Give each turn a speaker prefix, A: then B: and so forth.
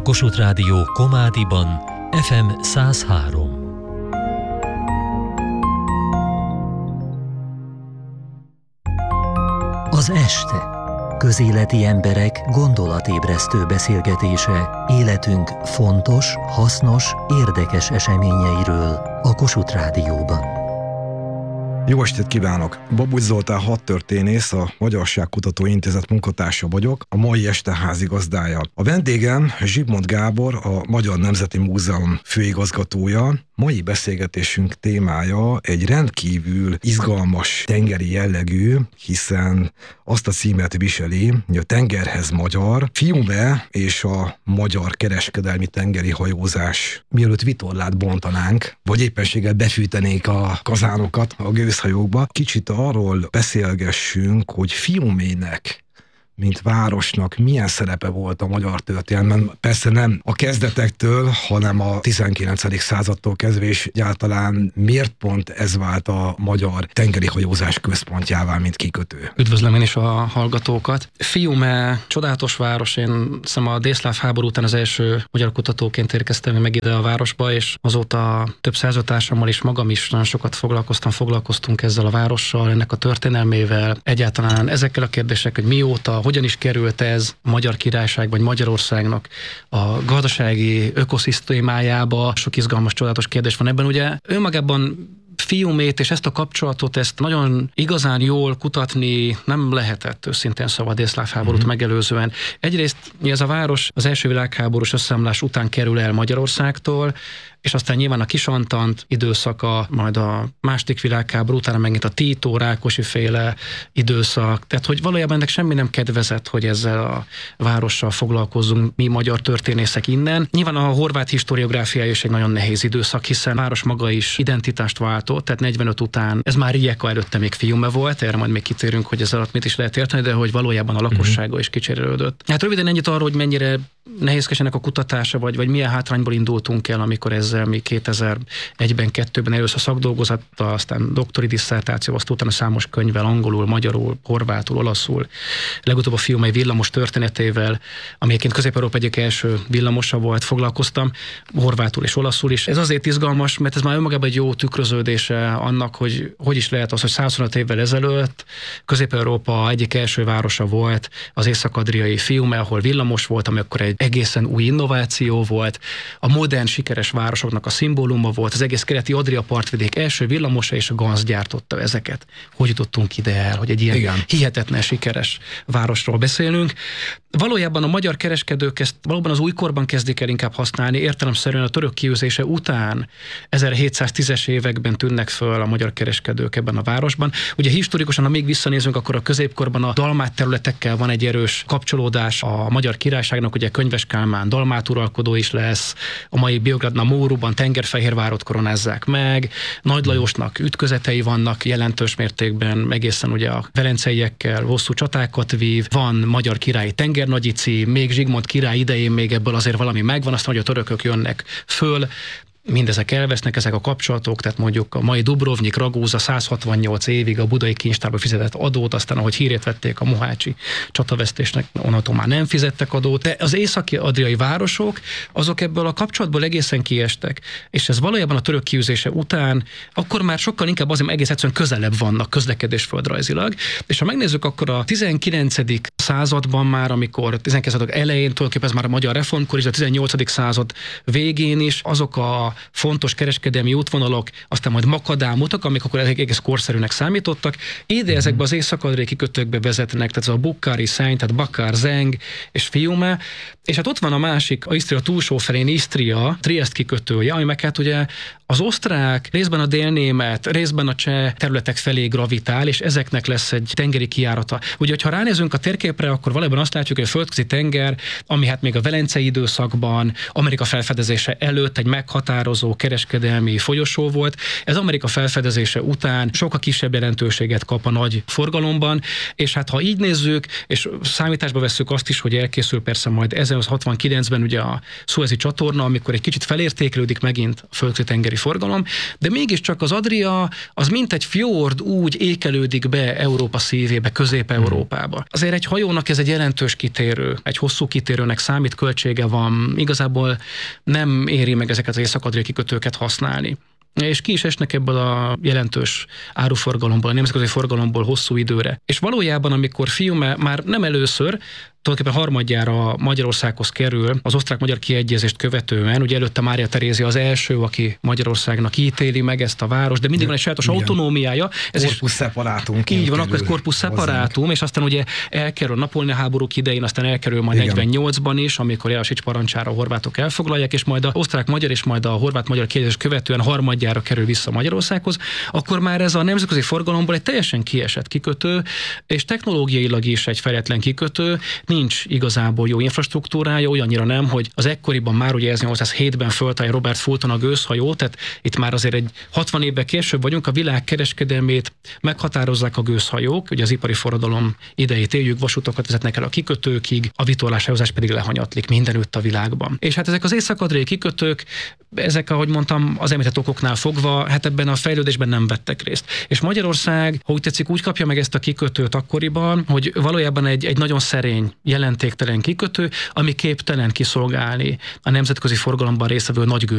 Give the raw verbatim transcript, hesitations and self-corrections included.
A: Kossuth Rádió Komádiban ef em száz három.
B: Az este. Közéleti emberek gondolatébresztő beszélgetése életünk fontos, hasznos, érdekes eseményeiről a Kossuth Rádióban.
C: Jó estét kívánok! Babucs Zoltán hadtörténész, a Magyarságkutató Intézet munkatársa vagyok, a mai este házigazdája. A vendégem Zsigmond Gábor, a Magyar Nemzeti Múzeum főigazgatója. Mai beszélgetésünk témája egy rendkívül izgalmas tengeri jellegű, hiszen azt a címet viseli, hogy a tengerhez magyar, Fiume és a magyar kereskedelmi tengeri hajózás. Mielőtt vitorlát bontanánk, vagy éppenséggel befűtenénk a kazánokat a gőzhajókba, kicsit arról beszélgessünk, hogy Fiumének, mint városnak milyen szerepe volt a magyar történelemben. Persze nem a kezdetektől, hanem a tizenkilencedik századtól kezdve, és egyáltalán miért pont ez vált a magyar tengeri hajózás központjává, mint kikötő.
D: Üdvözlöm én is a hallgatókat. Fiume csodálatos város, én hiszem a délszláv háború után az első magyar kutatóként érkeztem meg ide a városba, és azóta több szerzőtársammal is magam is nagyon sokat foglalkoztam, foglalkoztunk ezzel a várossal, ennek a történelmével, egyáltalán ezekkel a kérdésekkel, hogy mióta, hogyan is került ez a Magyar Királyság vagy Magyarországnak a gazdasági ökoszisztémájába. Sok izgalmas, csodálatos kérdés van ebben. Ugye önmagában Fiumét és ezt a kapcsolatot, ezt nagyon igazán jól kutatni nem lehetett, őszintén szóval a délszláv háborút mm-hmm. megelőzően. Egyrészt ez a város az első világháborús összeomlás után kerül el Magyarországtól, és aztán nyilván a Kisantant időszaka, majd a második világháború, utána megint a Tito, Rákosi féle időszak. Tehát, hogy valójában ennek semmi nem kedvezett, hogy ezzel a várossal foglalkozzunk mi magyar történészek innen. Nyilván a horvát historiográfiája is egy nagyon nehéz időszak, hiszen a város maga is identitást váltott, tehát negyvenöt után, ez már Rijeka, előtte még Fiume volt, erre majd még kitérünk, hogy ez alatt mit is lehet érteni, de hogy valójában a lakossága mm-hmm. is kicserélődött. Hát röviden ennyit arról, hogy mennyire nehézkes ennek a kutatása, vagy, vagy milyen hátrányból indultunk el, amikor ezzel mi kétezer-egyben, kettőben először szakdolgozattal, aztán doktori disszertáció, aztán utána számos könyvvel, angolul, magyarul, horvátul, olaszul, legutóbb a Fiume villamos történetével, ami egyébként Közép-Európa egyik első villamosa volt, foglalkoztam, horvátul és olaszul is. Ez azért izgalmas, mert ez már önmagában egy jó tükröződése annak, hogy hogy is lehet az, hogy százhuszonöt évvel ezelőtt Közép-Európa egyik első városa volt az észak-adriai Fiume, ahol villamos volt, ami akkor egy egészen új innováció volt, a modern, sikeres városoknak a szimbóluma volt, az egész keleti Adria partvidék első villamosa, és a Ganz gyártotta ezeket. Hogy jutottunk ide el, hogy egy ilyen Igen. hihetetlen sikeres városról beszélünk. Valójában a magyar kereskedők ezt valóban az újkorban kezdik el inkább használni, értelemszerűen a török kiűzése után ezerhétszáztízes években tűnnek föl a magyar kereskedők ebben a városban. Ugye historikusan, ha még visszanézünk, akkor a középkorban a dalmát területekkel van egy erős kapcsolódás a Magyar Királyságnak, ugye Könyves Kálmán dalmát uralkodó is lesz, a mai Biograd Móruban Tengerfehérvárot koronázzák meg, Nagy Lajosnak ütközetei vannak jelentős mértékben, egészen ugye a velenceiekkel hosszú csatákat vív, van magyar királyi tengernagyici, még Zsigmond király idején még ebből azért valami megvan, aztán, hogy a törökök jönnek föl, mindezek elvesznek, ezek a kapcsolatok, tehát mondjuk a mai Dubrovnik, Ragúza száz hatvannyolc évig a budai kincstárba fizetett adót, aztán ahogy hírét vették a mohácsi csatavesztésnek, onnantól már nem fizettek adót. De az északi-adriai városok, azok ebből a kapcsolatból egészen kiestek, és ez valójában a török kiűzése után, akkor már sokkal inkább azért egész egyszerűen közelebb vannak közlekedésföldrajzilag, és ha megnézzük, akkor a tizenkillencedik században már, amikor tizenkilencedik század elején, tulajdonképpen ez már a magyar reformkor is, a tizennyolcadik század végén is, azok a fontos kereskedelmi útvonalak, aztán majd makadám-utak, amik akkor egész korszerűnek számítottak. Ide mm-hmm. ezekbe az észak-adriai kikötőkbe vezetnek, tehát ez a Bukhari, Szány, tehát Bakár, Zeng és Fiume, és hát ott van a másik, a Isztria túlsó felén Isztria, Triest kikötője, ami meg hát ugye az osztrák, részben a délnémet, részben a cseh területek felé gravitál, és ezeknek lesz egy tengeri kijárata. Ugye, hogyha ránézünk a térképre, akkor valójában azt látjuk, hogy a földközi tenger, ami hát még a velencei időszakban, Amerika felfedezése előtt egy meghatározó kereskedelmi folyosó volt. Ez Amerika felfedezése után sokkal kisebb jelentőséget kap a nagy forgalomban, és hát ha így nézzük, és számításba vesszük azt is, hogy elkészül persze majd ezerszázhatvankilencben ugye a Szuezi csatorna, amikor egy kicsit felértékelődik megint a földközi tengeri forgalom, de mégiscsak az Adria az mint egy fjord úgy ékelődik be Európa szívébe, Közép-Európába. Azért egy hajónak ez egy jelentős kitérő, egy hosszú kitérőnek számít, költsége van, igazából nem éri meg ezeket az észak-adriai kikötőket használni. És ki is esnek ebből a jelentős áruforgalomból, a nemzetközi forgalomból hosszú időre. És valójában, amikor Fiume már nem először, tulajdonképpen harmadjára Magyarországhoz kerül az osztrák-magyar kiegyezést követően, ugye előtte Mária Terézia az első, aki Magyarországnak ítéli meg ezt a város, de mindig van egy sajátos autonómiája.
C: Ez corpus separatum.
D: Így van, akkor ez corpus separatum, és aztán ugye elkerül a Napóleoni háborúk idején, aztán elkerül majd igen. negyvennyolcban is, amikor Jellasics parancsára a horvátok elfoglalják, és majd a osztrák-magyar és majd a horvát-magyar kiegyezést követően harmadjára kerül vissza Magyarországhoz, akkor már ez a nemzetközi forgalomból egy teljesen kiesett kikötő, és technológiailag is egy fejletlen kikötő, nincs igazából jó infrastruktúrája, olyannyira nem, hogy az ekkoriban már ugye ezernyolcszázhétben föltalálja Robert Fulton a gőzhajót, tehát itt már azért egy hatvan évvel később vagyunk, a világ kereskedelmét meghatározzák a gőzhajók, ugye az ipari forradalom idejét éljük, vasutakat vezetnek el a kikötőkig, a vitorláshajózás pedig lehanyatlik mindenütt a világban. És hát ezek az észak-adriai kikötők, ezek, ahogy mondtam, az említett okoknál fogva, hát ebben a fejlődésben nem vettek részt. És Magyarország, ha úgy tetszik, úgy kapja meg ezt a kikötőt akkoriban, hogy valójában egy, egy nagyon szerény, jelentéktelen kikötő, ami képtelen kiszolgálni a nemzetközi forgalomban résztvevő nagy